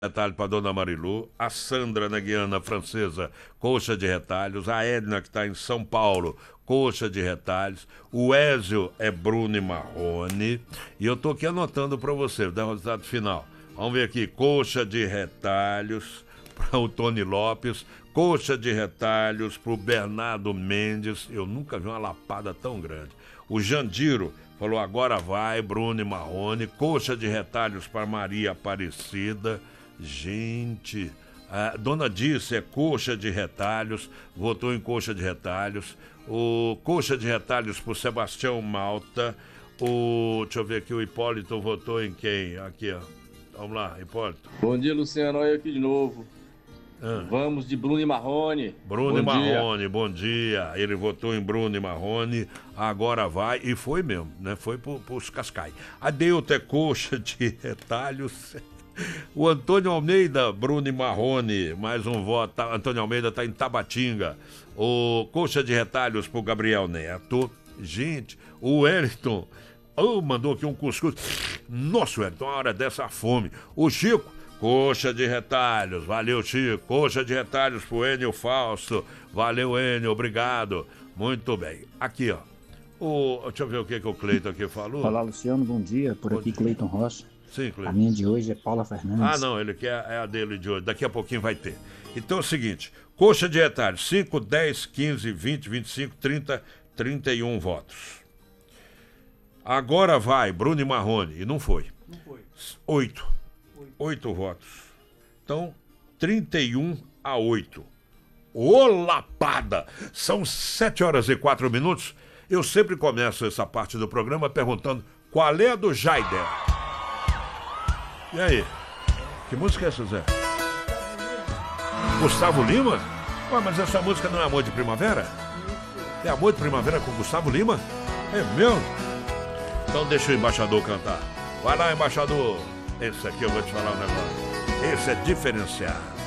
retalho para Dona Marilu, a Sandra na Guiana Francesa, coxa de retalhos, a Edna que está em São Paulo, coxa de retalhos, o Ézio é Bruno e Marrone, e eu tô aqui anotando para você, o resultado final. Vamos ver aqui, coxa de retalhos para o Tony Lopes, coxa de retalhos para o Bernardo Mendes, eu nunca vi uma lapada tão grande. O Jandiro falou, agora vai, Bruno e Marrone, coxa de retalhos para Maria Aparecida. Gente, a Dona Disse é coxa de retalhos, votou em coxa de retalhos. O coxa de retalhos por Sebastião Malta. Deixa eu ver aqui, o Hipólito votou em quem? Aqui, ó. Vamos lá, Hipólito. Bom dia, Luciano. Olha aqui de novo. Vamos de Bruno e Marrone. Bruno e Marrone, bom dia. Ele votou em Bruno e Marrone, agora vai, e foi mesmo, né? Foi pros Cascai. A Deuta é coxa de retalhos. O Antônio Almeida, Bruno e Marrone, mais um voto. Antônio Almeida está em Tabatinga. O coxa de retalhos pro Gabriel Neto. Gente, o Wellington mandou aqui um cuscuz. Nossa, Wellington, uma hora dessa fome. O Chico, coxa de retalhos, valeu, Chico. Coxa de retalhos pro Enio Fausto. Valeu, Enio, obrigado. Muito bem. Aqui, ó. Deixa eu ver o que o Cleiton aqui falou. Olá, Luciano, bom dia. Por aqui, Cleiton Rocha. Sim, Cleiton. A minha de hoje é Paula Fernandes. Ah, não, ele quer a dele de hoje. Daqui a pouquinho vai ter. Então é o seguinte, coxa de retalhos, 5, 10, 15, 20, 25, 30, 31 votos. Agora vai, Bruno e Marrone, e não foi. Não foi. 8 votos. Então, 31-8. Ô lapada! São 7h04. Eu sempre começo essa parte do programa perguntando qual é a do Jaider. E aí? Que música é essa, Zé? Gustavo Lima? Ué, mas essa música não é Amor de Primavera? É Amor de Primavera com Gustavo Lima? É mesmo? Então deixa o embaixador cantar. Vai lá, embaixador. Esse aqui eu vou te falar um negócio. Esse é diferenciado.